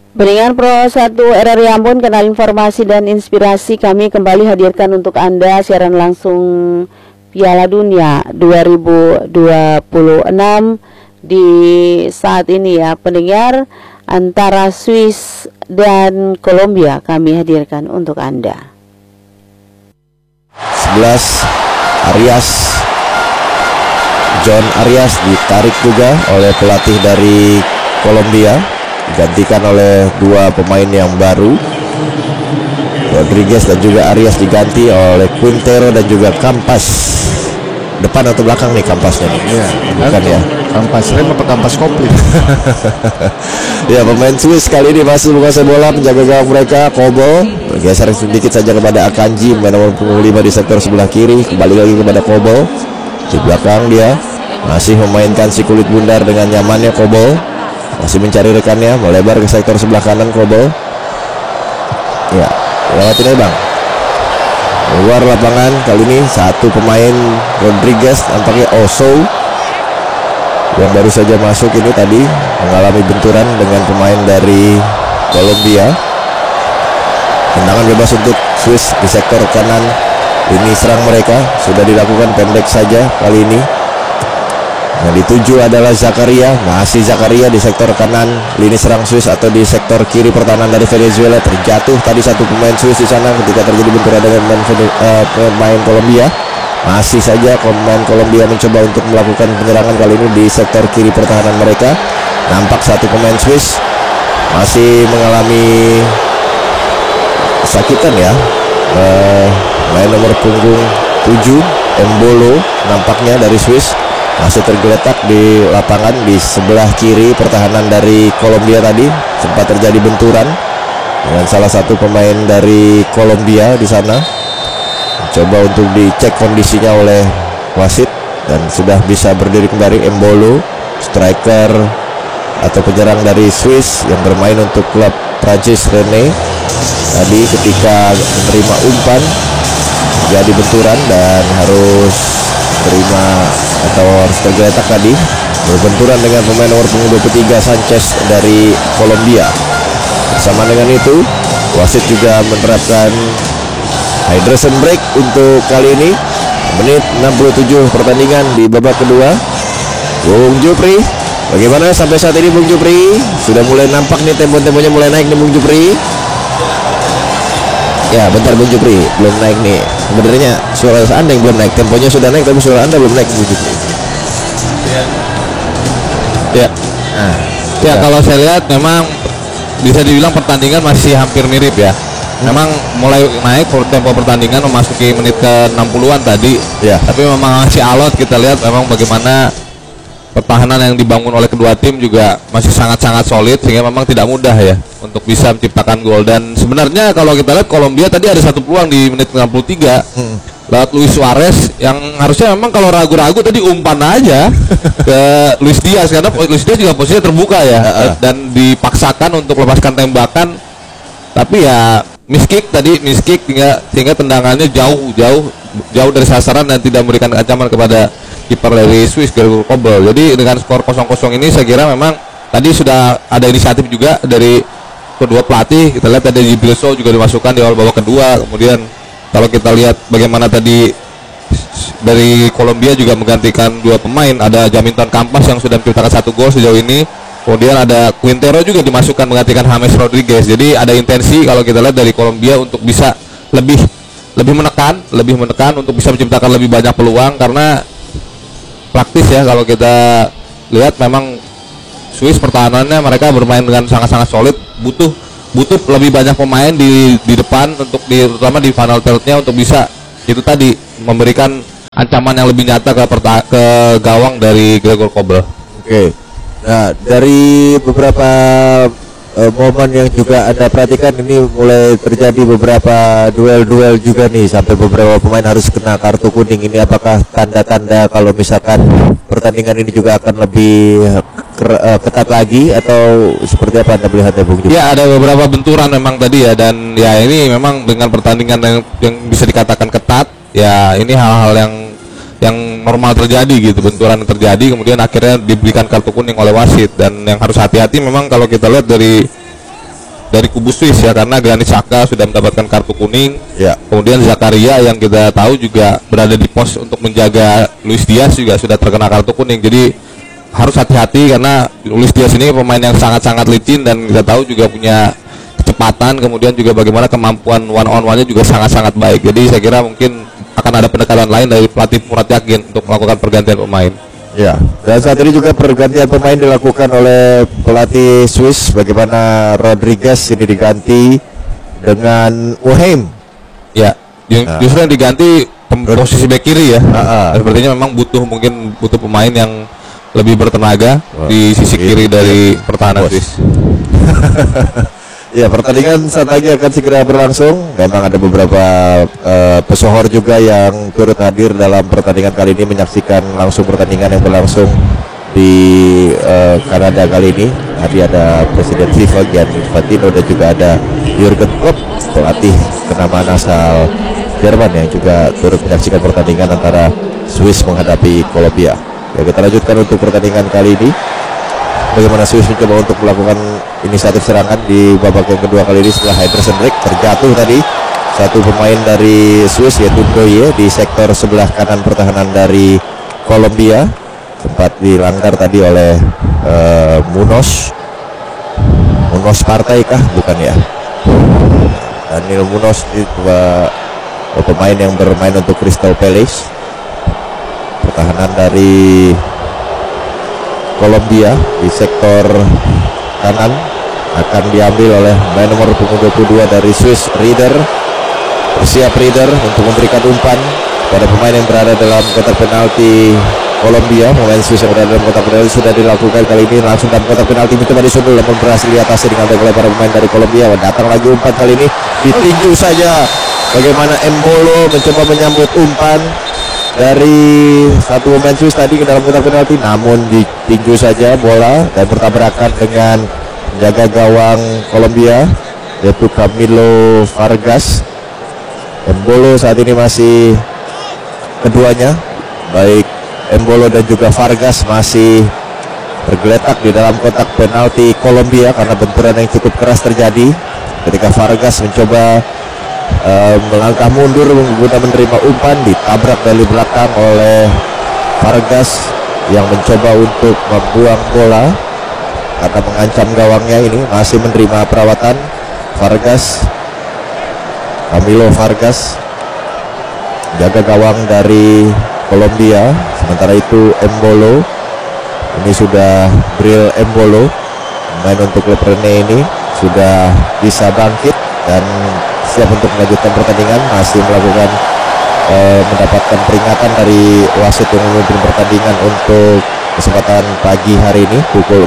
Pendengar Pro 1 RRI Ambon, kanal informasi dan inspirasi, kami kembali hadirkan untuk Anda siaran langsung Piala Dunia 2026 di saat ini ya pendengar, antara Swiss dan Kolombia kami hadirkan untuk Anda. 11 Arias, John Arias ditarik juga oleh pelatih dari Kolombia, digantikan oleh dua pemain yang baru, Rodriguez dan juga Arias diganti oleh Quintero dan juga Campas. Depan atau belakang nih Campasnya nih? Iya, bukan ya? Kampas rem apa kampas kopling? Ya, pemain Swiss kali ini masih menguasai bola, penjaga gawang mereka Kobo bergeser sedikit saja kepada Akanji, main nomor 5 di sektor sebelah kiri, kembali lagi kepada Kobo. Di belakang dia masih memainkan si kulit bundar dengan nyamannya Kobo, masih mencari rekannya, melebar ke sektor sebelah kanan Kobo. Ya, lewatin aja bang. Luar lapangan kali ini satu pemain Rodriguez, tampaknya Oso yang baru saja masuk ini tadi mengalami benturan dengan pemain dari Kolombia. Tendangan bebas untuk Swiss di sektor kanan. Ini serang mereka sudah dilakukan pendek saja kali ini. Yang dituju adalah Zakaria, masih Zakaria di sektor kanan lini serang Swiss atau di sektor kiri pertahanan dari Venezuela. Terjatuh tadi satu pemain Swiss di sana ketika terjadi benturan dengan pemain Kolombia. Masih saja pemain Kolombia mencoba untuk melakukan penyerangan kali ini di sektor kiri pertahanan mereka. Nampak satu pemain Swiss masih mengalami kesakitan ya. Main nomor punggung 7 Embolo nampaknya dari Swiss masih tergeletak di lapangan di sebelah kiri pertahanan dari Kolombia. Tadi sempat terjadi benturan dengan salah satu pemain dari Kolombia di sana. Coba untuk dicek kondisinya oleh wasit dan sudah bisa berdiri kembali. Embolo, striker atau penyerang dari Swiss yang bermain untuk klub Prancis Rennes, tadi ketika menerima umpan jadi benturan dan harus terima atau harus tergeletak tadi, berbenturan dengan pemain nomor punggung 23 Sanchez dari Kolombia. Bersama dengan itu wasit juga menerapkan hydration break untuk kali ini. Menit 67 pertandingan di babak kedua. Bung Jupri, bagaimana sampai saat ini Bung Jupri? Sudah mulai nampak nih tempo-temponya mulai naik nih Bung Jupri. Ya bentar Bung Jupri, belum naik nih. Sebenarnya suara Anda yang belum naik, temponya sudah naik tapi suara Anda belum naik Bung Jupri. Ya. Ya, kalau saya lihat memang bisa dibilang pertandingan masih hampir mirip ya. Memang mulai naik tempo pertandingan memasuki menit ke 60-an tadi. Ya. Tapi memang masih alot, kita lihat memang bagaimana pertahanan yang dibangun oleh kedua tim juga masih sangat-sangat solid, sehingga memang tidak mudah ya untuk bisa menciptakan gol. Dan sebenarnya kalau kita lihat Kolombia tadi ada satu peluang di menit 63 lewat Luis Suarez, yang harusnya memang kalau ragu-ragu tadi umpan aja ke Luis Diaz, karena Luis Diaz juga posisinya terbuka ya, dan dipaksakan untuk lepaskan tembakan, tapi ya miskick sehingga tendangannya jauh dari sasaran dan tidak memberikan ancaman kepada kiper dari Swiss, Gregor Kobel. Jadi dengan skor 0-0 ini saya kira memang tadi sudah ada inisiatif juga dari kedua pelatih. Kita lihat tadi Gilberto juga dimasukkan di awal babak kedua. Kemudian kalau kita lihat bagaimana tadi dari Kolombia juga menggantikan dua pemain, ada Jaminton Campas yang sudah menciptakan satu gol sejauh ini. Kemudian ada Quintero juga dimasukkan menggantikan James Rodriguez. Jadi ada intensi kalau kita lihat dari Kolombia untuk bisa lebih menekan untuk bisa menciptakan lebih banyak peluang, karena praktis ya kalau kita lihat memang Swiss pertahanannya mereka bermain dengan sangat-sangat solid, butuh lebih banyak pemain di depan untuk terutama di final third-nya untuk bisa itu tadi memberikan ancaman yang lebih nyata ke gawang dari Gregor Kobel. Oke. Nah, dari beberapa momen yang juga Anda perhatikan, ini mulai terjadi beberapa duel-duel juga nih, sampai beberapa pemain harus kena kartu kuning. Ini apakah tanda-tanda kalau misalkan pertandingan ini juga akan lebih ketat lagi, atau seperti apa Anda melihatnya Bung Jupri? Ya, ada beberapa benturan memang tadi ya, dan ya ini memang dengan pertandingan yang bisa dikatakan ketat, ya ini hal-hal yang normal terjadi gitu, benturan terjadi kemudian akhirnya diberikan kartu kuning oleh wasit. Dan yang harus hati-hati memang kalau kita lihat dari dari kubu Swiss ya, karena Granit Xhaka sudah mendapatkan kartu kuning. Ya. Kemudian Zakaria yang kita tahu juga berada di pos untuk menjaga Luis Diaz juga sudah terkena kartu kuning. Jadi harus hati-hati karena Luis Diaz ini pemain yang sangat-sangat licin dan kita tahu juga punya kecepatan, kemudian juga bagaimana kemampuan one on one-nya juga sangat-sangat baik. Jadi saya kira mungkin akan ada pendekatan lain dari pelatih Murat Yakin untuk melakukan pergantian pemain. Ya, dan saat ini juga pergantian pemain dilakukan oleh pelatih Swiss. Bagaimana Rodriguez ini diganti dengan Muheim. Ya, justru yang diganti posisi bek kiri ya. Sepertinya memang mungkin butuh pemain yang lebih bertenaga di sisi kiri dari pertahanan Swiss. Ya, pertandingan saat lagi akan segera berlangsung. Memang ada beberapa pesohor juga yang turut hadir dalam pertandingan kali ini, menyaksikan langsung pertandingan yang berlangsung di Kanada kali ini. Tadi ada Presiden FIFA Gianni Infantino dan juga ada Jurgen Klopp, pelatih kenamaan asal Jerman yang juga turut menyaksikan pertandingan antara Swiss menghadapi Kolombia. Ya, kita lanjutkan untuk pertandingan kali ini. Bagaimana Swiss mencoba untuk melakukan inisiatif serangan di babak yang kedua kali ini setelah Henderson Rick terjatuh tadi. Satu pemain dari Swiss yaitu Doye di sektor sebelah kanan pertahanan dari Kolombia, sempat dilanggar tadi oleh Munoz Partai kah? Bukan ya, Daniel Munoz itu pemain yang bermain untuk Crystal Palace. Pertahanan dari Kolombia di sektor kanan akan diambil oleh pemain nomor 22 dari Swiss, Rieder. Bersiap Rieder untuk memberikan umpan pada pemain yang berada dalam kotak penalti Kolombia. Pemain Swiss yang berada dalam kotak penalti sudah dilakukan kali ini langsung dalam kotak penalti, mencoba disundul namun berhasil diatasi dengan baik oleh para pemain dari Kolombia. Datang lagi umpan kali ini ditinju saja. Bagaimana Embolo mencoba menyambut umpan dari satu pemain Swiss tadi ke dalam kotak penalti, namun ditinju saja bola dan bertabrakan dengan penjaga gawang Kolombia yaitu Camilo Vargas. Embolo saat ini masih keduanya, baik Embolo dan juga Vargas masih bergeletak di dalam kotak penalti Kolombia karena benturan yang cukup keras terjadi ketika Vargas mencoba melangkah mundur guna menerima umpan, ditabrak dari belakang oleh Vargas yang mencoba untuk membuang bola karena mengancam gawangnya. Ini masih menerima perawatan Vargas, Camilo Vargas, jaga gawang dari Kolombia. Sementara itu Embolo, ini sudah Bril Embolo, main untuk klub Rene ini sudah bisa bangkit dan siap untuk melanjutkan pertandingan. Masih melakukan mendapatkan peringatan dari wasit yang memimpin pertandingan untuk kesempatan pagi hari ini pukul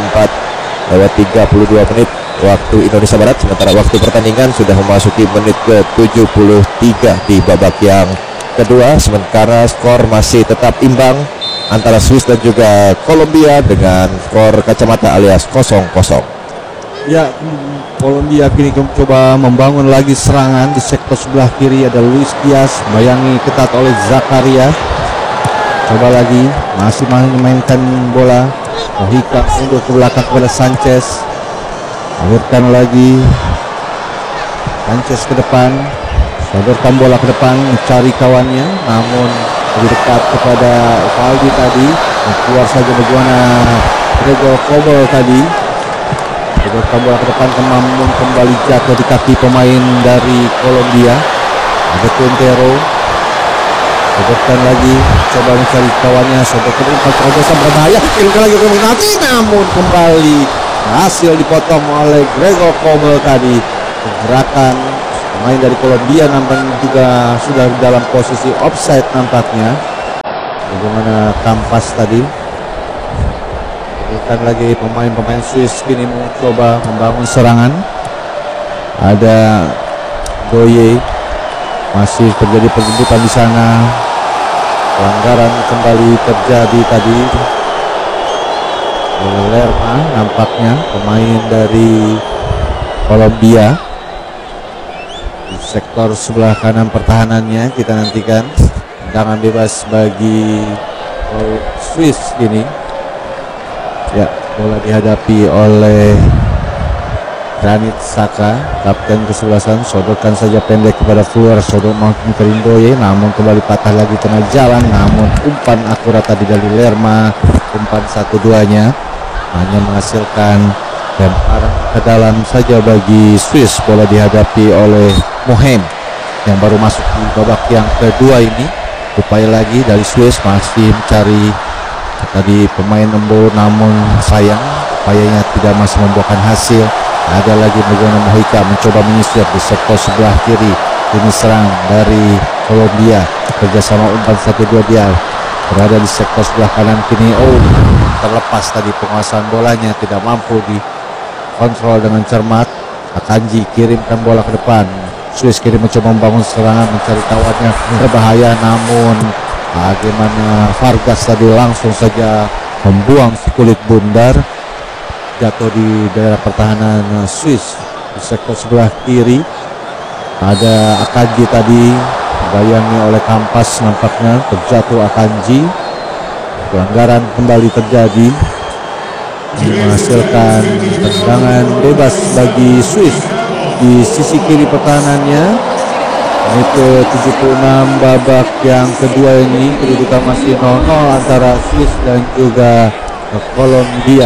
4:32 waktu Indonesia Barat. Sementara waktu pertandingan sudah memasuki menit ke-73 di babak yang kedua. Sementara skor masih tetap imbang antara Swiss dan juga Kolombia dengan skor kacamata alias 0-0. Ya, Kolombia kini coba membangun lagi serangan di sektor sebelah kiri. Ada Luis Diaz, bayangi ketat oleh Zakaria. Coba lagi, masih memainkan bola. Mohika mundur ke belakang kepada Sanchez. Alirkan lagi, Sanchez ke depan, sodorkan bola ke depan, mencari kawannya, namun lebih dekat kepada Valdi tadi. Keluar saja bagaimana Gregor Kobel tadi. Sodorkan bola ke depan, namun kembali jatuh di kaki pemain dari Kolombia. Ada Quintero. Sodorkan lagi, coba mencari kawannya, sodorkan umpan terobosan berbahaya, kirimkan lagi ke penalti, namun kembali hasil dipotong oleh Gregor Kobel tadi. Gerakan pemain dari Kolombia nampaknya juga sudah dalam posisi offside nampaknya. Bagaimana Kampas tadi. Bukan lagi pemain-pemain Swiss kini mencoba membangun serangan. Ada Doye, masih terjadi penjemputan di sana. Pelanggaran kembali terjadi tadi. Lerma nampaknya pemain dari Kolombia di sektor sebelah kanan pertahanannya. Kita nantikan tendangan bebas bagi Swiss ini. Ya, bola dihadapi oleh Granit Xhaka, kapten kesebelasan, sodorkan saja pendek kepada Fleur, sodok ke Ndoye, namun kembali patah lagi tengah jalan, namun umpan akurat tadi dari Lerma, umpan 1-2-nya hanya menghasilkan lemparan ke dalam saja bagi Swiss. Bola dihadapi oleh Mohem yang baru masuk di babak yang kedua ini. Upaya lagi dari Swiss, masih mencari tadi pemain Embolo, namun sayang upayanya tidak masih membuahkan hasil. Ada lagi bagaimana Mojica mencoba menyisir di sektor sebelah kiri. Ini serang dari Kolombia, kerjasama umpan 1-2, dia berada di sektor sebelah kanan kini. Terlepas tadi penguasaan bolanya, tidak mampu dikontrol dengan cermat. Akanji kirimkan bola ke depan. Swiss kini mencoba membangun serangan, mencari kawannya, berbahaya, namun bagaimana Vargas tadi langsung saja membuang si kulit bundar, jatuh di daerah pertahanan Swiss di sektor sebelah kiri. Ada Akanji tadi dibayangi oleh Kampas, nampaknya terjatuh Akanji. Pelanggaran kembali terjadi, menghasilkan tendangan bebas bagi Swiss di sisi kiri pertahanannya. Ini ke 76 babak yang kedua ini, kedudukan masih 0-0 antara Swiss dan juga Kolombia.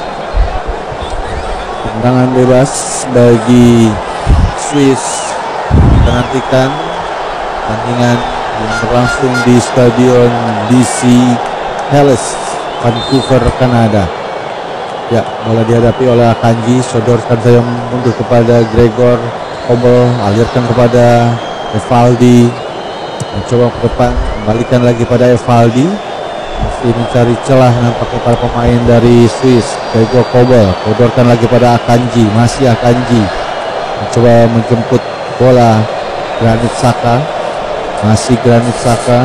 Tendangan bebas bagi Swiss. Kita nantikan pertandingan yang berlangsung di Stadion BC Helles, Vancouver, Kanada. Ya, bola dihadapi oleh Akanji, sodorkan saya mundur kepada Gregor Kobel, alirkan kepada Evaldi, mencoba ke depan, kembalikan lagi pada Evaldi, masih mencari celah nampaknya para pemain dari Swiss. Gregor Kobel, sodorkan lagi pada Akanji, masih Akanji, mencoba menjemput bola. Granit Xhaka, masih Granit Xhaka,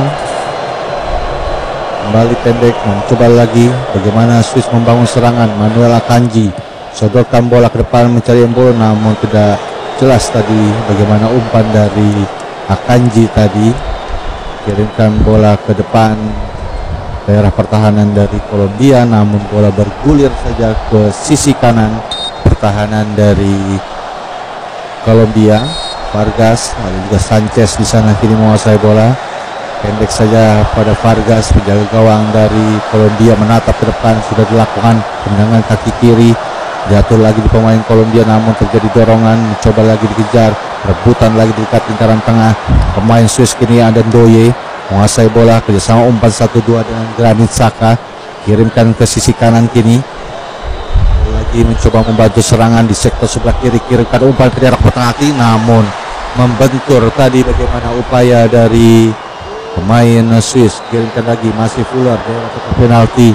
kembali pendek, mencoba lagi bagaimana Swiss membangun serangan. Manuel Akanji sodorkan bola ke depan mencari Embolo, namun tidak jelas tadi bagaimana umpan dari Akanji tadi. Kirimkan bola ke depan daerah pertahanan dari Kolombia, namun bola bergulir saja ke sisi kanan pertahanan dari Kolombia. Vargas, ada juga Sanchez di sana kini menguasai bola. Pendek saja pada Vargas, penjaga gawang dari Kolombia menatap ke depan, sudah dilakukan tendangan kaki kiri, jatuh lagi di pemain Kolombia, namun terjadi dorongan, mencoba lagi dikejar, rebutan lagi di dekat lingkaran tengah. Pemain Swiss kini ada Ndoye menguasai bola, kerjasama umpan 1-2 dengan Granit Xhaka, kirimkan ke sisi kanan kini. Lagi mencoba membantu serangan di sektor sebelah kiri, kirimkan umpan ke daerah pertengah kiri, namun membentur tadi bagaimana upaya dari pemain Swiss. Kirimkan lagi, masih Fuller, daerah penalti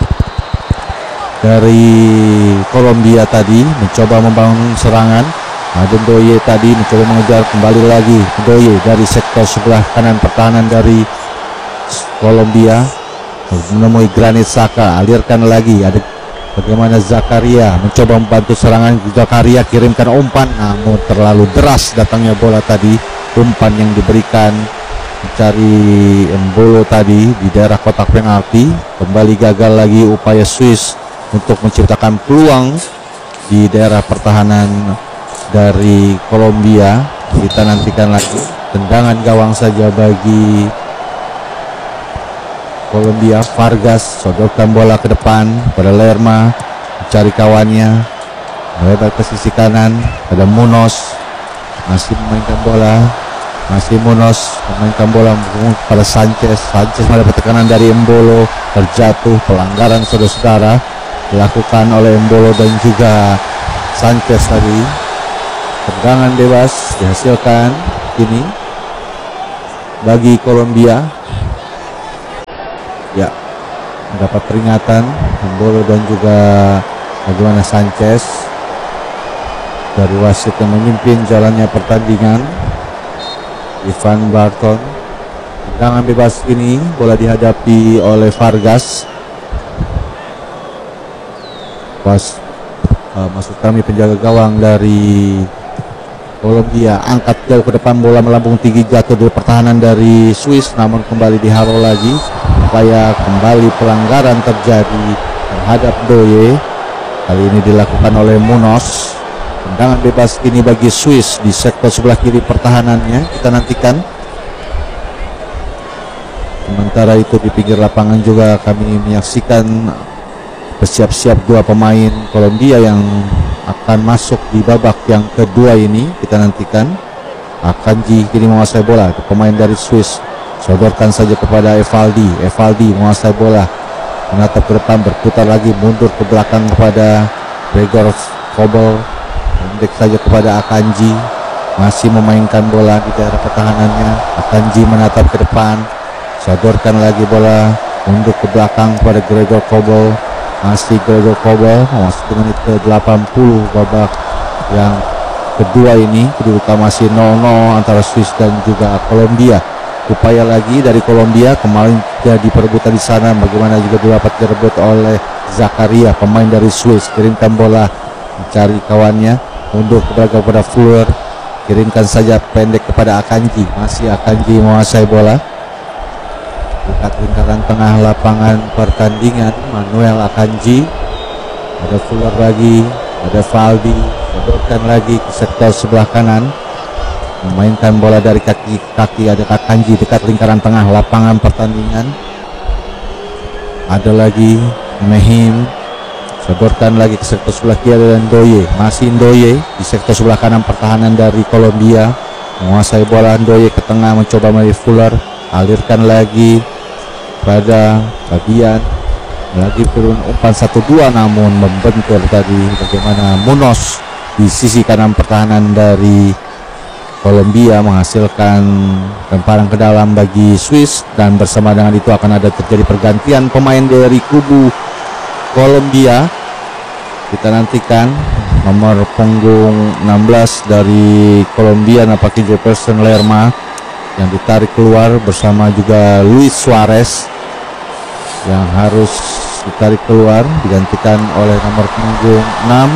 dari Kolombia tadi, mencoba membangun serangan. Ada Ndoye tadi mencoba mengejar, kembali lagi Ndoye dari sektor sebelah kanan pertahanan dari Kolombia, menemui Granit Xhaka, alirkan lagi. Ada bagaimana Zakaria mencoba membantu serangan. Zakaria kirimkan umpan, namun terlalu deras datangnya bola tadi. Umpan yang diberikan mencari Embolo tadi di daerah kotak penalti. Kembali gagal lagi upaya Swiss untuk menciptakan peluang di daerah pertahanan dari Kolombia. Kita nantikan lagi tendangan gawang saja bagi Kolombia. Vargas sodorkan bola ke depan pada Lerma, mencari kawannya, melebar ke sisi kanan. Ada Munoz, masih memainkan bola, masih Munoz memainkan bola pada Sanchez. Sanchez mendapat tekanan dari Embolo, terjatuh. Pelanggaran saudara-saudara dilakukan oleh Embolo dan juga Sanchez tadi. Tendangan bebas dihasilkan kini bagi Kolombia. Ya, mendapat peringatan Embolo dan juga bagaimana Sanchez dari wasit yang memimpin jalannya pertandingan, Ivan Barton. Tendangan bebas ini bola dihadapi oleh Vargas. Maksud kami penjaga gawang dari Kolombia angkat jauh ke depan, bola melambung tinggi, jatuh di pertahanan dari Swiss, namun kembali dihalau lagi. Supaya kembali pelanggaran terjadi terhadap Ndoye. Kali ini dilakukan oleh Munoz. Tendangan bebas ini bagi Swiss di sektor sebelah kiri pertahanannya. Kita nantikan. Sementara itu di pinggir lapangan juga kami menyaksikan bersiap-siap dua pemain Kolombia yang akan masuk di babak yang kedua ini. Kita nantikan. Akanji kini menguasai bola, pemain dari Swiss sodorkan saja kepada Evaldi. Evaldi menguasai bola, menatap ke depan, berputar lagi, mundur ke belakang kepada Gregor Kobel, pendek saja kepada Akanji, masih memainkan bola di daerah pertahanannya. Akanji menatap ke depan, sodorkan lagi bola, mundur ke belakang kepada Gregor Kobel, masih Gregor Kobel, masuk ke menit ke 80 babak yang kedua ini. Kedudukan masih 0-0 antara Swiss dan juga Kolombia. Upaya lagi dari Kolombia, kemarin jadi perebutan di sana, bagaimana juga dapat direbut oleh Zakaria, pemain dari Swiss. Kirimkan bola, mencari kawannya, mundur ke belakang kepada Fuller, kirimkan saja pendek kepada Akanji, masih Akanji menguasai bola. Dekat lingkaran tengah lapangan pertandingan, Manuel Akanji, ada Fuller lagi, ada Valdi, sodorkan lagi ke sektor sebelah kanan, memainkan bola dari kaki ada Akanji dekat lingkaran tengah lapangan pertandingan. Ada lagi Mehim, sodorkan lagi ke sektor sebelah kiri dan Ndoye, masih Ndoye di sektor sebelah kanan pertahanan dari Kolombia, menguasai bola. Ndoye ke tengah mencoba melalui Fuller, alirkan lagi pada Fabian, lagi turun umpan 1-2 namun membentur tadi bagaimana Munoz di sisi kanan pertahanan dari Kolombia menghasilkan lemparan ke dalam bagi Swiss, dan bersama dengan itu akan ada terjadi pergantian pemain dari kubu Kolombia. Kita nantikan nomor punggung 16 dari Kolombia nampaknya Jefferson Lerma yang ditarik keluar bersama juga Luis Suarez yang harus ditarik keluar, digantikan oleh nomor punggung 6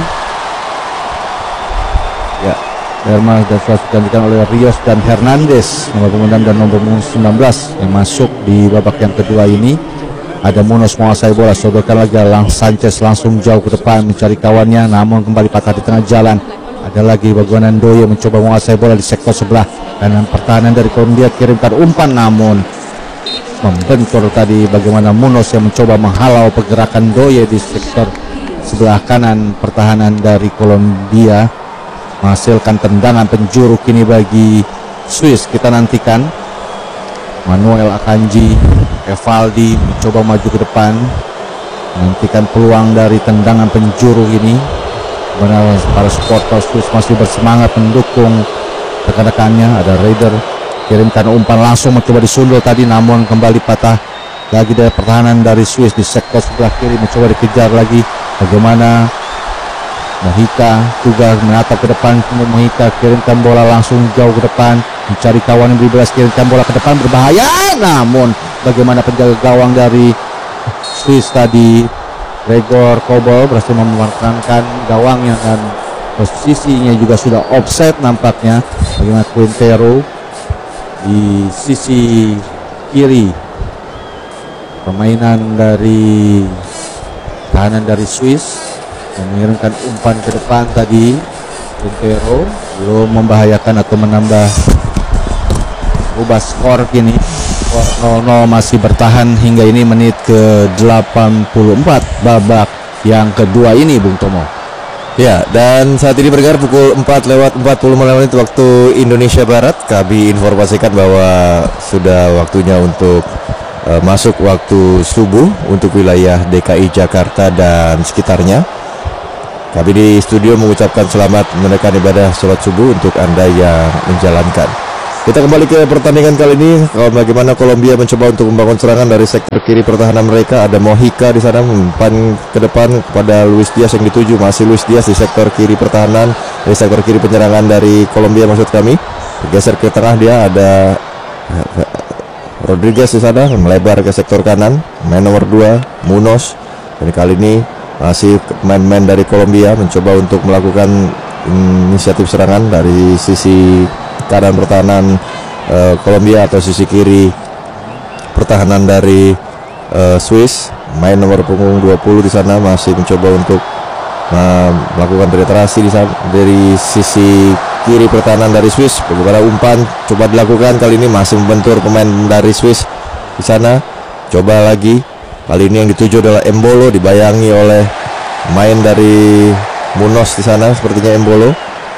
ya, Lerma, dan Suarez digantikan oleh Rios dan Hernandez, nomor punggung 6 dan nomor punggung 19 yang masuk di babak yang kedua ini. Ada Munoz menguasai bola, sodorkan lagi Sanchez langsung jauh ke depan mencari kawannya, namun kembali patah di tengah jalan. Ada lagi Baguanan Ndoye mencoba menguasai bola di sektor sebelah kanan pertahanan dari Kolombia, kirimkan umpan namun membentur tadi bagaimana Munoz yang mencoba menghalau pergerakan Ndoye di sektor sebelah kanan pertahanan dari Kolombia, menghasilkan tendangan penjuru kini bagi Swiss. Kita nantikan Manuel Akanji, Evaldi mencoba maju ke depan, menantikan peluang dari tendangan penjuru ini. Benar, para supporter Swiss masih bersemangat mendukung rekan-rekannya. Ada Raider, kirimkan umpan langsung mencoba disundul tadi namun kembali patah lagi dari pertahanan dari Swiss di sektor sebelah kiri, mencoba dikejar lagi. Bagaimana Mohika juga menatap ke depan, Mohika kirimkan bola langsung jauh ke depan, mencari kawan yang bebas, kirimkan bola ke depan berbahaya, namun bagaimana penjaga gawang dari Swiss tadi Gregor Kobel berhasil memenangkan gawangnya, dan posisinya juga sudah offset nampaknya. Bagaimana Quintero di sisi kiri permainan dari tahanan dari Swiss yang mengirimkan umpan ke depan tadi. Quintero belum membahayakan atau menambah ubah skor kini. Skor 0-0 masih bertahan hingga ini menit ke 84 babak yang kedua ini, Bung Tomo. Ya, dan saat ini bergerak pukul 4:40 menit waktu Indonesia Barat. Kami informasikan bahwa sudah waktunya untuk masuk waktu subuh untuk wilayah DKI Jakarta dan sekitarnya. Kami di studio mengucapkan selamat menunaikan ibadah sholat subuh untuk Anda yang menjalankan. Kita kembali ke pertandingan kali ini. Bagaimana Kolombia mencoba untuk membangun serangan dari sektor kiri pertahanan mereka. Ada Mohika di sana umpan ke depan kepada Luis Diaz yang dituju. Masih Luis Diaz di sektor kiri pertahanan, dari sektor kiri penyerangan dari Kolombia maksud kami. Bergeser ke tengah dia ada Rodriguez di sana, melebar ke sektor kanan. Main nomor 2 Munoz. Dan kali ini masih main-main dari Kolombia mencoba untuk melakukan inisiatif serangan dari sisi kanan pertahanan Kolombia atau sisi kiri pertahanan dari Swiss. Main nomor punggung 20 di sana masih mencoba untuk melakukan penetrasi dari sisi kiri pertahanan dari Swiss. Bagaimana umpan coba dilakukan kali ini, masih membentur pemain dari Swiss di sana. Coba lagi, kali ini yang dituju adalah Embolo, dibayangi oleh main dari Munoz di sana, sepertinya Embolo.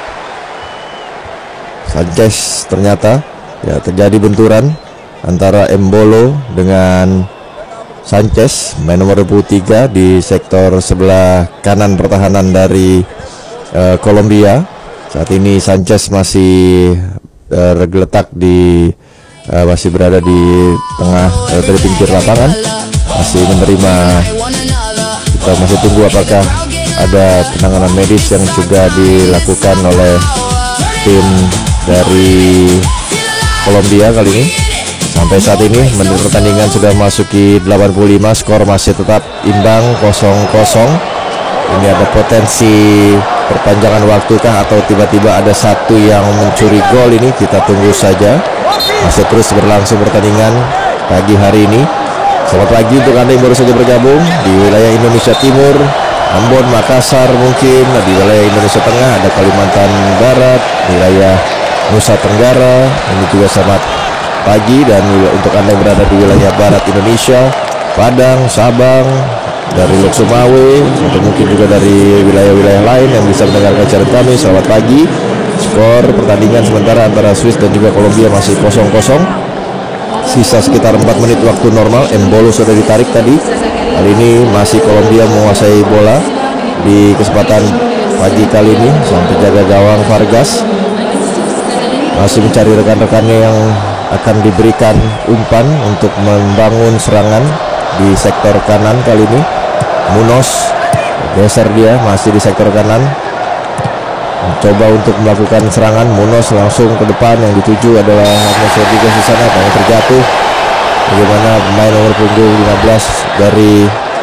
Sanchez ternyata ya, terjadi benturan antara Embolo dengan Sanchez, main nomor 23 di sektor sebelah kanan pertahanan dari Kolombia. Saat ini Sanchez masih tergeletak masih berada di tengah dari pinggir lapangan, masih menerima. Kita masih tunggu apakah ada penanganan medis yang juga dilakukan oleh tim dari Kolombia kali ini. Sampai saat ini menit pertandingan sudah masuki 85, skor masih tetap imbang 0-0. Ini ada potensi perpanjangan waktu kah atau tiba-tiba ada satu yang mencuri gol, ini kita tunggu saja. Masih terus berlangsung pertandingan pagi hari ini. Selamat pagi untuk Anda yang baru saja bergabung di wilayah Indonesia Timur, Ambon, Makassar, mungkin di wilayah Indonesia Tengah ada Kalimantan Barat, wilayah Nusa Tenggara. Ini juga selamat pagi, dan untuk Anda yang berada di wilayah barat Indonesia, Padang, Sabang, dari Lok Sumawe, atau mungkin juga dari wilayah-wilayah lain yang bisa mendengarkan siaran kami, selamat pagi. Skor pertandingan sementara antara Swiss dan juga Kolombia masih 0-0. Sisa sekitar 4 menit waktu normal. Embolo sudah ditarik tadi. Kali ini masih Kolombia menguasai bola di kesempatan pagi kali ini. Sang penjaga gawang Vargas masih mencari rekan-rekannya yang akan diberikan umpan untuk membangun serangan di sektor kanan kali ini. Munoz geser, dia masih di sektor kanan, mencoba untuk melakukan serangan. Munoz langsung ke depan, yang dituju adalah James Rodriguez di sana, yang terjatuh. Bagaimana pemain nomor punggung 15 dari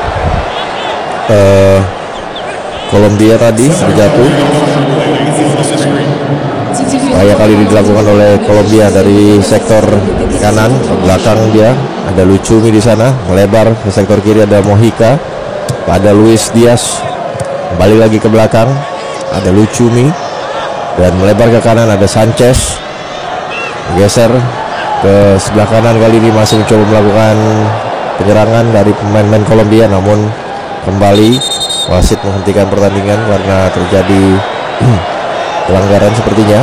Kolombia tadi terjatuh. Upaya kali ini dilakukan oleh Kolombia dari sektor kanan ke belakang, dia ada Lucumi di sana, melebar ke sektor kiri ada Mojica, ada Luis Diaz, kembali lagi ke belakang ada Lucumi, dan melebar ke kanan ada Sanchez, geser ke sebelah kanan. Kali ini masih mencoba melakukan penyerangan dari pemain-pemain Kolombia, namun kembali wasit menghentikan pertandingan karena terjadi pelanggaran sepertinya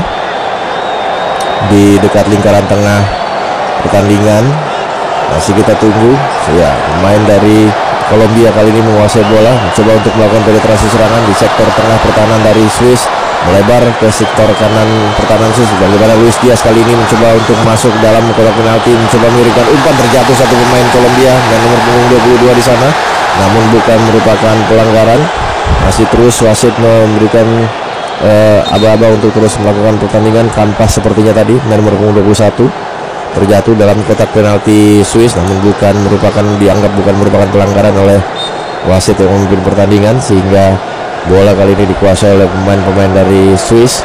di dekat lingkaran tengah pertandingan. Masih kita tunggu ya, pemain dari Kolombia kali ini menguasai bola, mencoba untuk melakukan penetrasi serangan di sektor tengah pertahanan dari Swiss, melebar ke sektor kanan pertahanan Swiss. Bagaimana Luis Diaz kali ini mencoba untuk masuk dalam kotak penalti, mencoba mengirimkan umpan, terjatuh satu pemain Kolombia dan nomor punggung 22 di sana, namun bukan merupakan pelanggaran. Masih terus wasit memberikan aba-aba untuk terus melakukan pertandingan. Kampas sepertinya tadi, nomor punggung 21, terjatuh dalam kotak penalti Swiss, namun dianggap bukan merupakan pelanggaran oleh wasit yang memimpin pertandingan, sehingga bola kali ini dikuasai oleh pemain-pemain dari Swiss.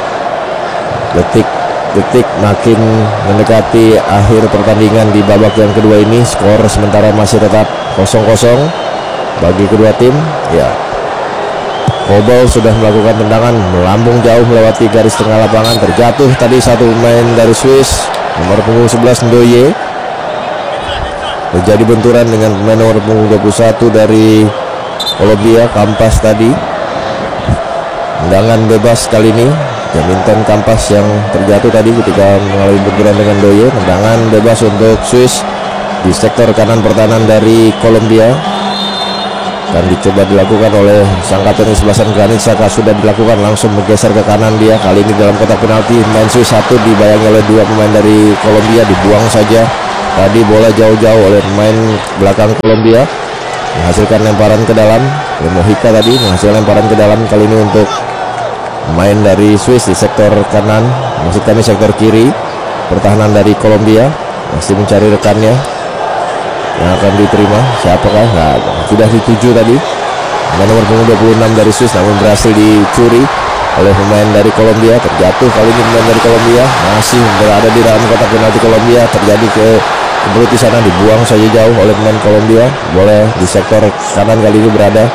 Detik makin mendekati akhir pertandingan di babak yang kedua ini. Skor sementara masih tetap 0-0 bagi kedua tim. Ya, Kobel sudah melakukan tendangan melambung jauh melewati garis tengah lapangan, terjatuh tadi satu pemain dari Swiss, nomor punggung 11 Ndoye. Terjadi benturan dengan pemain nomor punggung 21 dari Kolombia, Kampas tadi. Tendangan bebas kali ini Jaminton Kampas yang terjatuh tadi ketika mengalami benturan dengan Ndoye. Tendangan bebas untuk Swiss di sektor kanan pertahanan dari Kolombia, dan dicoba dilakukan oleh sang kapten sebelah kanan. Saka sudah dilakukan, langsung bergeser ke kanan dia. Kali ini dalam kotak penalti, pemain Swiss satu dibayangi oleh dua pemain dari Kolombia, dibuang saja tadi bola jauh-jauh oleh pemain belakang Kolombia, menghasilkan lemparan ke dalam. Mojica tadi menghasilkan lemparan ke dalam kali ini untuk pemain dari Swiss di sektor kanan, maksud kami sektor kiri pertahanan dari Kolombia. Masih mencari rekannya yang akan diterima, siapakah? Nah, sudah dituju tadi nomor punggung 26 dari Swiss, namun berhasil dicuri oleh pemain dari Kolombia. Terjatuh kali ini pemain dari Kolombia, masih berada di dalam kotak penalti Kolombia. Terjadi kebelut di sana, dibuang saja jauh oleh pemain Kolombia. Boleh di sektor kanan kali ini berada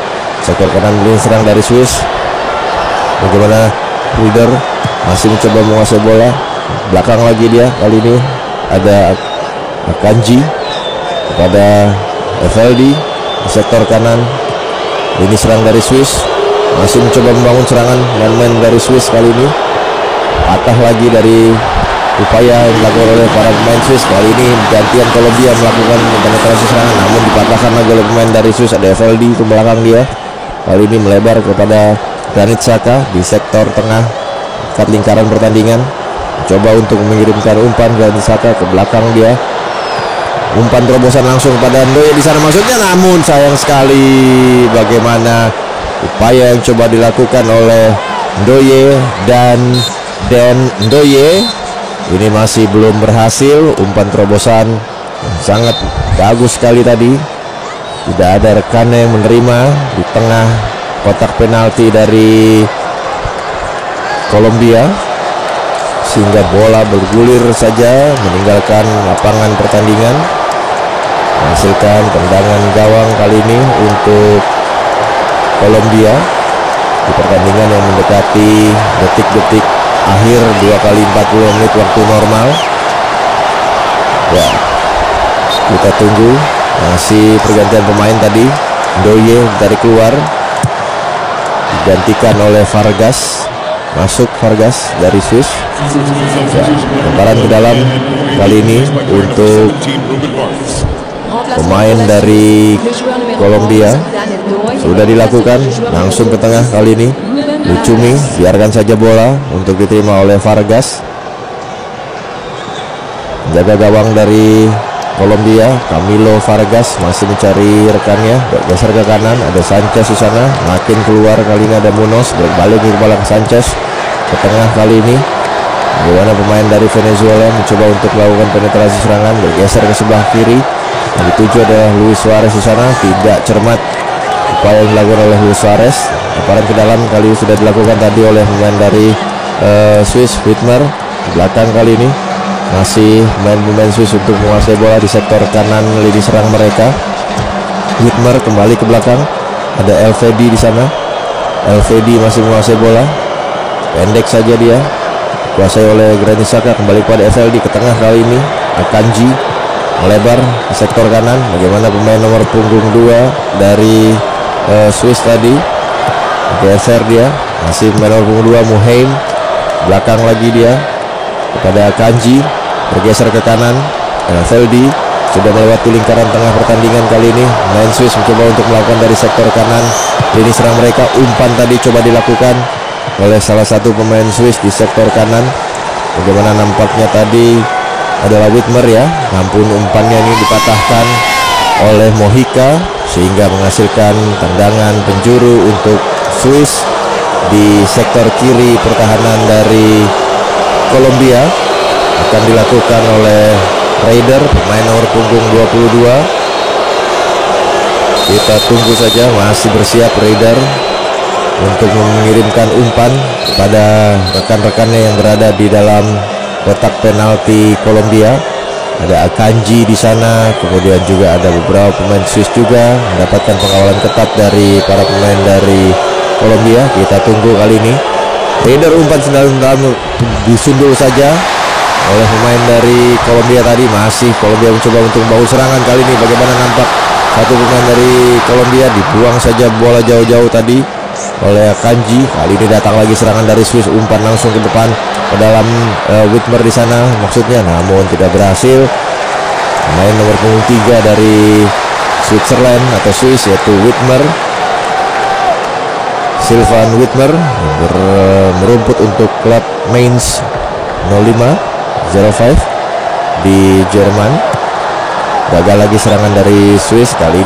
sektor kanan lini serang dari Swiss. Bagaimana Rieder masih mencoba menguasai bola, belakang lagi dia, kali ini ada Akanji kepada Eveldi di sektor kanan lini serang dari Swiss, masih mencoba membangun serangan main-main dari Swiss. Kali ini patah lagi dari upaya yang dilakukan oleh para pemain Swiss. Kali ini gantian Kolombia melakukan penetrasi serangan, namun dipatahkan lagi oleh pemain dari Swiss. Ada Eveldi ke belakang dia, kali ini melebar kepada Granit Xhaka di sektor tengah dekat lingkaran pertandingan, coba untuk mengirimkan umpan. Granit Xhaka ke belakang dia, umpan terobosan langsung kepada Ndoye di sana maksudnya, namun sayang sekali bagaimana upaya yang coba dilakukan oleh Ndoye dan Ndoye ini masih belum berhasil. Umpan terobosan sangat bagus sekali tadi, tidak ada rekannya yang menerima di tengah kotak penalti dari Kolombia, sehingga bola bergulir saja meninggalkan lapangan pertandingan, menghasilkan tendangan gawang kali ini untuk Kolombia di pertandingan yang mendekati detik-detik akhir 2x40 menit waktu normal. Ya, kita tunggu, masih pergantian pemain tadi. Ndoye dari keluar digantikan oleh Vargas, masuk Vargas dari Swiss. Ya, lemparan ke dalam kali ini untuk pemain dari Kolombia sudah dilakukan, langsung ke tengah kali ini. Lucumi biarkan saja bola untuk diterima oleh Vargas. Jaga gawang dari Kolombia, Camilo Vargas masih mencari rekannya, bergeser ke kanan, ada Sanchez di sana, makin keluar kali ini ada Munoz, berbalik ke kepala Sanchez ke tengah kali ini. Bagaimana pemain dari Venezuela mencoba untuk melakukan penetrasi serangan, bergeser ke sebelah kiri. Yang dituju adalah Luis Suarez di sana, tidak cermat upaya yang dilakukan oleh Luis Suarez. Lemparan ke dalam kali ini sudah dilakukan tadi oleh pemain dari Swiss, Widmer. Belakang kali ini masih pemain Swiss untuk menguasai bola di sektor kanan lini serang mereka. Widmer kembali ke belakang, ada Elvedi di sana. Elvedi masih menguasai bola, pendek saja dia, kuasai oleh Granit Xhaka. Kembali kepada Eveldi ke tengah kali ini. Akanji melebar di sektor kanan. Bagaimana pemain nomor punggung 2 dari Swiss tadi, geser dia, masih pemain nomor punggung 2 Muheim. Belakang lagi dia kepada Akanji, bergeser ke kanan. Eveldi sudah melewati lingkaran tengah pertandingan kali ini. Main Swiss mencoba untuk melakukan dari sektor kanan lini serang mereka. Umpan tadi coba dilakukan oleh salah satu pemain Swiss di sektor kanan. Bagaimana nampaknya tadi adalah Widmer ya, namun umpannya ini dipatahkan oleh Mojica sehingga menghasilkan tendangan penjuru untuk Swiss di sektor kiri pertahanan dari Kolombia. Akan dilakukan oleh Rieder, pemain nomor punggung 22. Kita tunggu saja, masih bersiap Rieder untuk mengirimkan umpan kepada rekan-rekannya yang berada di dalam kotak penalti Kolombia. Ada Akanji di sana, kemudian juga ada beberapa pemain Swiss juga mendapatkan pengawalan ketat dari para pemain dari Kolombia. Kita tunggu kali ini. Rieder umpan dalam disundul saja oleh pemain dari Kolombia tadi. Masih Kolombia mencoba untuk membangun serangan kali ini. Bagaimana nampak satu pemain dari Kolombia dibuang saja bola jauh-jauh tadi oleh Akanji. Kali ini datang lagi serangan dari Swiss, umpan langsung ke depan ke dalam Widmer di sana maksudnya, namun tidak berhasil. Pemain nomor punggung 3 dari Switzerland atau Swiss yaitu Widmer, Sylvain Widmer, merumput untuk klub Mainz 05 di Jerman. Gagal lagi serangan dari Swiss kali